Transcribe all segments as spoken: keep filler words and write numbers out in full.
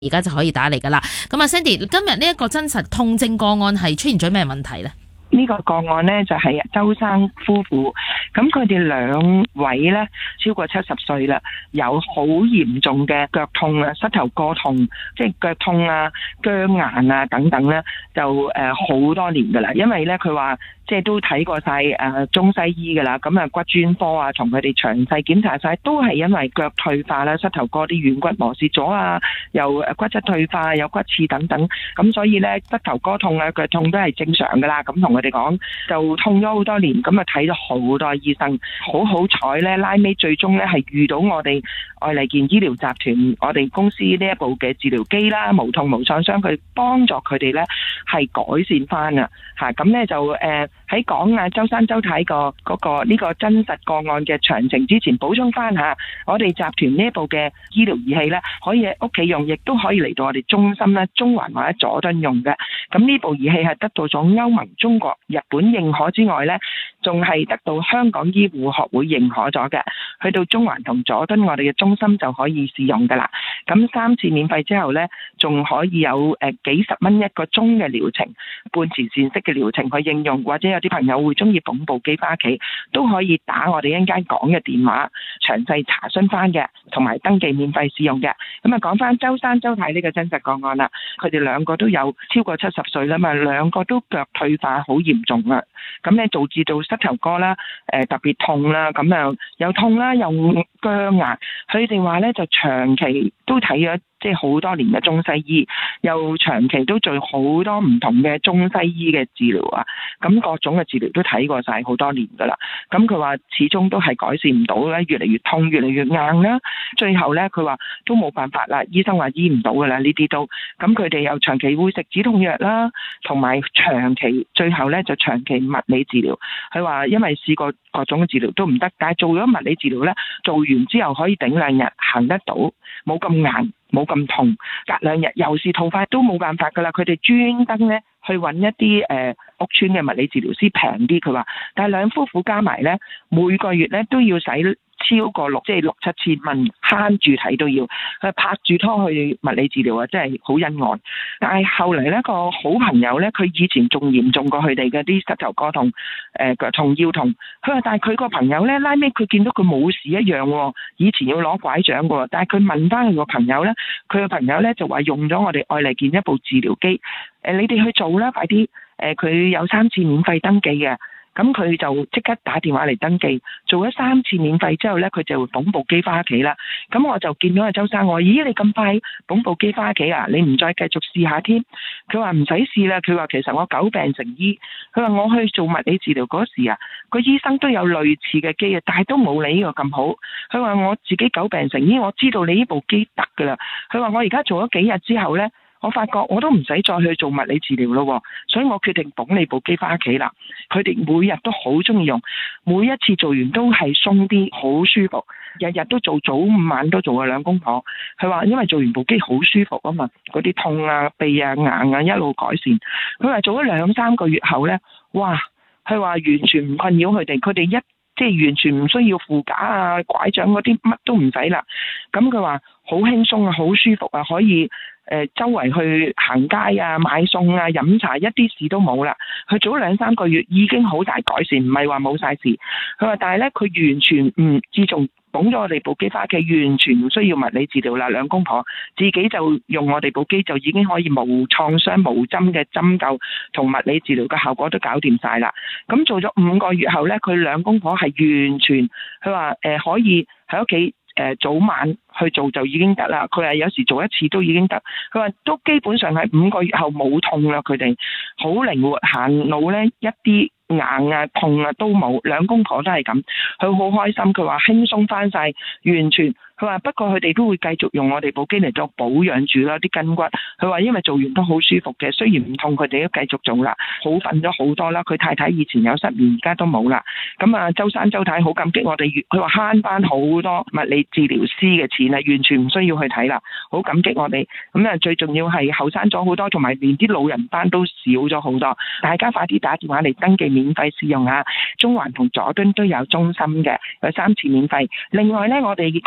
而家就可以打嚟噶啦。咁啊 Sandy，今日呢一個真實痛症個案係出現咗咩問題呢？ 呢個個案呢，就係周生夫婦，咁佢哋兩位呢，超過七十歲啦，有好嚴重嘅腳痛啊、膝頭哥痛，即係腳痛啊、僵硬啊等等呢，就誒好多年噶啦。因為呢，佢話即係都睇過晒誒中西醫噶啦，咁啊骨專科啊同佢哋詳細檢查晒，都係因為腳退化啦、膝頭哥啲軟骨磨蝕咗啊，又誒骨質退化、有骨刺等等，咁所以呢，膝頭哥痛啊、腳痛都係正常噶啦。咁同我哋講就痛咗好多年，咁啊睇咗好多醫生，好好彩咧，拉尾最終咧係遇到我哋愛麗健醫療集團，我哋公司呢一部嘅治療機啦，無痛無創傷，佢幫助佢哋咧係改善翻啊吓，咁咧就誒喺講啊周生周太個嗰個呢個真實個案嘅詳情之前，補充翻下，我哋集團呢一部嘅醫療儀器咧，可以喺屋企用，亦都可以嚟到我哋中心咧，中環或者佐敦用嘅。咁呢部儀器係得到咗歐盟、中國、日本認可之外呢，仲係得到香港醫護學會認可咗嘅。去到中環同佐敦我哋嘅中心就可以試用噶啦。咁三次免費之後呢，仲可以有誒幾十蚊一個鐘嘅療程，半慈善式嘅療程去應用，或者有啲朋友會中意捧部機翻屋企，都可以打我哋一陣間講嘅電話，詳細查詢翻嘅，同埋登記免費試用嘅。咁啊講翻周生周太呢個真實個案啦，佢哋兩個都有超過七十歲啦嘛，兩個都腳退化好嚴重啦，咁咧導致到膝頭哥啦，誒、呃、特別痛啦，咁又又痛啦，又僵硬，佢哋話咧就長期都睇咗即係好多年嘅中西醫，又長期都做好多唔同嘅中西醫嘅治療啊，咁各種嘅治療都睇過晒好多年噶啦，咁佢話始終都係改善唔到咧，越嚟越痛，越嚟越硬啦，最後咧佢話都冇辦法啦，醫生話醫唔到噶啦呢啲都，咁佢哋又長期會食止痛藥啦，同埋長期最後咧就長期物理治療，佢話因為試過各種嘅治療都唔得，但係做咗物理治療咧，做完之後可以頂兩日行得到，冇咁硬，冇咁痛，隔兩日又是吐翻，都冇辦法噶啦。佢哋專登咧去揾一啲誒、呃、屋村嘅物理治療師平啲，佢話，但係兩夫婦加埋咧，每個月咧都要使超過六即係六七千蚊，慳住睇都要，佢拍住拖去物理治療啊，真係好恩愛。但係後嚟咧個好朋友咧，佢以前仲嚴重過佢哋嘅啲膝頭哥痛、誒腳痛、腰痛。佢話但係佢個朋友咧，拉尾佢見到佢冇事一樣，以前要攞拐杖嘅，但係佢問翻佢個朋友咧，佢個朋友咧就話用咗我哋愛麗健一部治療機，誒你哋去做啦，快啲，誒佢有三次免費登記嘅。咁佢就即刻打電話嚟登記，做咗三次免費之後呢，佢就捧部機翻屋企啦。咁我就見到阿周生，我話：咦，你咁快捧部機翻屋企啊？你唔再繼續試下添？佢話唔使試啦。佢話其實我久病成醫。佢話我去做物理治療嗰時啊，個醫生都有類似嘅機啊，但係都冇你呢個咁好。佢話我自己久病成醫，我知道你呢部機得噶啦。佢話我而家做咗幾日之後呢，我發覺我都唔使再去做物理治療咯，所以我決定捧你部機翻屋企啦。佢哋每日都好中意用，每一次做完都係鬆啲，好舒服。日日都做，早午晚都做啊，兩公婆。佢話因為做完部機好舒服啊嘛，嗰啲痛啊、痹啊、硬啊一路改善。佢話做咗兩三個月後呢，哇！佢話完全唔困擾佢哋，佢哋一即係完全唔需要扶架啊、拐杖嗰啲，乜都唔使啦。咁佢話好輕鬆啊，好舒服啊，可以。誒、呃，周圍去行街啊、買餸啊、飲茶，一啲事都冇啦。佢做咗兩三個月已經好大改善，唔係話冇晒事。佢話但係咧，佢完全唔自從捧咗我哋部機翻屋企，完全唔需要物理治療啦。兩公婆自己就用我哋部機就已經可以無創傷、無針嘅針灸同物理治療嘅效果都搞掂晒啦。咁做咗五個月後咧，佢兩公婆係完全，佢話誒可以喺屋企。誒早晚去做就已經得啦，佢話有時做一次都已經得，佢話都基本上係五個月後冇痛啦，佢哋好靈活，行路咧一啲硬啊痛啊都冇，兩公婆都係咁，佢好開心，佢話輕鬆翻晒，完全。佢話不過佢哋都會繼續用我哋部機嚟做保養住啦啲筋骨。佢話因為做完都好舒服嘅，雖然唔痛，佢哋都繼續做啦，好瞓咗好多啦。佢太太以前有失眠，而家都冇啦。咁啊，周生周太好感激我哋，佢話慳翻好多物理治療師嘅錢啊，完全唔需要去睇啦，好感激我哋。咁啊，最重要係後生咗好多，同埋連啲老人班都少咗好多。大家快啲打電話嚟登記免費試用啊！中環同佐敦都有中心嘅，有三次免費。另外呢，我哋今日開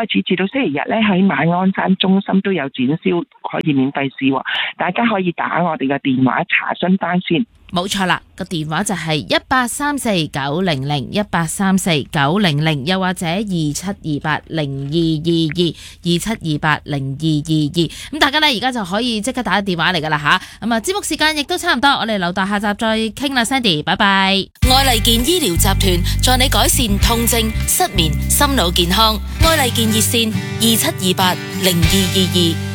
開始至到星期日咧，喺馬鞍山中心都有展銷，可以免費試喎。大家可以打我哋嘅電話查詢單先。 冇錯啦，個電話就係一八三四九零零一八三四九零零，又或者二七二八零二二二二七二八零二二二。咁大家咧而家就可以即刻打電話嚟噶啦吓。咁啊，節目時間亦都差唔多，我哋留待下集再傾啦 ，Sandy， 拜拜。愛麗健醫療集團助你改善痛症、失眠、心腦健康。愛麗健熱線二七二八零二二二。